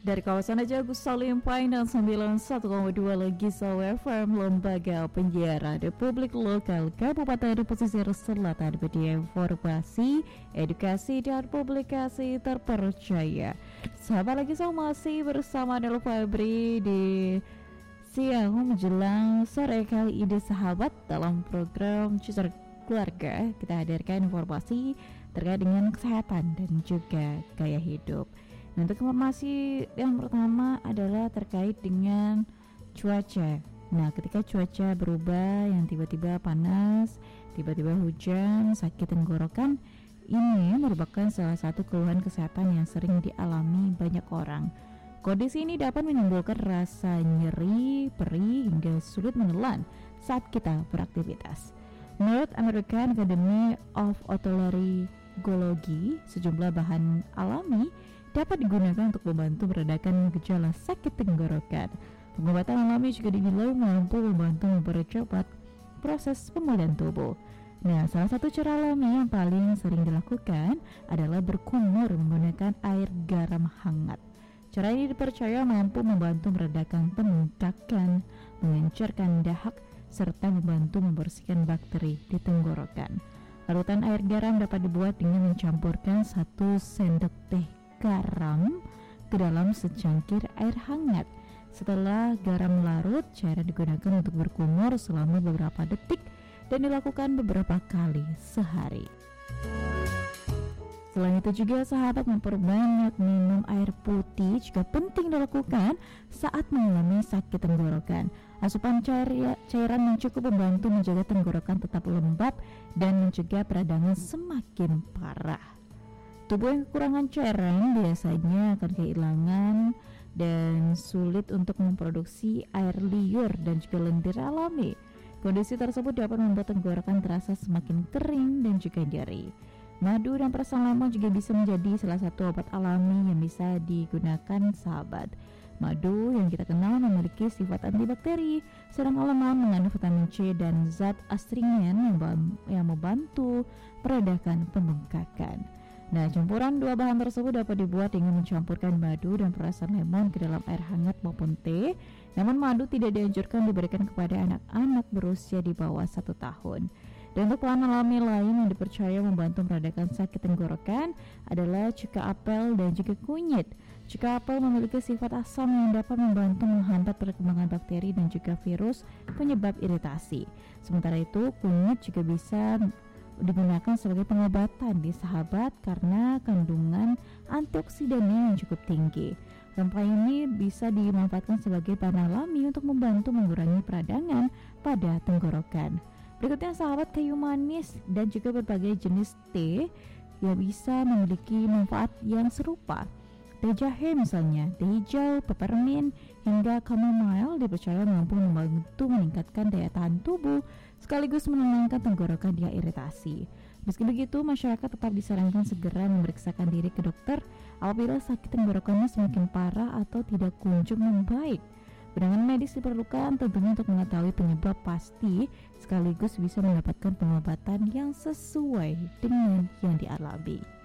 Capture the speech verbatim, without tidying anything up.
Dari kawasan Raja Agus Salim Pine dan sembilan puluh satu koma dua Legisau F M, Lembaga Penyiaran Republik Lokal Kabupaten Pesisir Selatan, media informasi, edukasi, dan publikasi terpercaya. Sahabat Legisau masih bersama Nel Fabri di siang menjelang sore kali ini, sahabat. Dalam program Cuicar Keluarga kita hadirkan informasi terkait dengan kesehatan dan juga gaya hidup. Nah, untuk informasi yang pertama adalah terkait dengan cuaca. Nah, ketika cuaca berubah yang tiba-tiba panas, tiba-tiba hujan, sakit tenggorokan, ini merupakan salah satu keluhan kesehatan yang sering dialami banyak orang. Kondisi ini dapat menimbulkan rasa nyeri, perih, hingga sulit menelan saat kita beraktivitas. Menurut American Academy of Otolaryngology, sejumlah bahan alami dapat digunakan untuk membantu meredakan gejala sakit tenggorokan. Pengobatan alami juga dinilai mampu membantu mempercepat proses pemulihan tubuh. Nah, salah satu cara alami yang paling sering dilakukan adalah berkumur menggunakan air garam hangat. Cara ini dipercaya mampu membantu meredakan pembengkakan, mengencerkan dahak, serta membantu membersihkan bakteri di tenggorokan. Larutan air garam dapat dibuat dengan mencampurkan satu sendok teh garam ke dalam secangkir air hangat. Setelah garam larut, cairan digunakan untuk berkumur selama beberapa detik dan dilakukan beberapa kali sehari. Selain itu juga, sahabat, memperbanyak minum air putih juga penting dilakukan saat mengalami sakit tenggorokan. Asupan cair, cairan yang cukup membantu menjaga tenggorokan tetap lembab dan mencegah peradangan semakin parah. Tubuh yang kekurangan cairan biasanya akan kehilangan dan sulit untuk memproduksi air liur dan juga lendir alami. Kondisi tersebut dapat membuat tenggorokan terasa semakin kering dan juga nyeri. Madu dan perasan lemon juga bisa menjadi salah satu obat alami yang bisa digunakan, sahabat. Madu yang kita kenal memiliki sifat antibakteri, sedangkan lemon mengandung vitamin C dan zat astringent yang membantu meredakan pembengkakan. Nah, campuran dua bahan tersebut dapat dibuat dengan mencampurkan madu dan perasan lemon ke dalam air hangat maupun teh. Namun madu tidak dianjurkan diberikan kepada anak-anak berusia di bawah satu tahun. Dan untuk bahan alami lain yang dipercaya membantu meredakan sakit tenggorokan adalah cuka apel dan juga kunyit. Cuka apel memiliki sifat asam yang dapat membantu menghambat perkembangan bakteri dan juga virus penyebab iritasi. Sementara itu, kunyit juga bisa digunakan sebagai pengobatan di sahabat karena kandungan antioksidannya yang cukup tinggi. Rempah ini bisa dimanfaatkan sebagai bahan alami untuk membantu mengurangi peradangan pada tenggorokan. Berikutnya, sahabat, kayu manis dan juga berbagai jenis teh yang bisa memiliki manfaat yang serupa. Teh jahe misalnya, teh hijau, peppermint, hingga chamomile dipercaya mampu membantu meningkatkan daya tahan tubuh sekaligus menenangkan tenggorokan yang iritasi. Meski begitu, masyarakat tetap disarankan segera memeriksakan diri ke dokter apabila sakit tenggorokannya semakin parah atau tidak kunjung membaik. Penanganan medis diperlukan tentunya untuk mengetahui penyebab pasti sekaligus bisa mendapatkan pengobatan yang sesuai dengan yang dialami.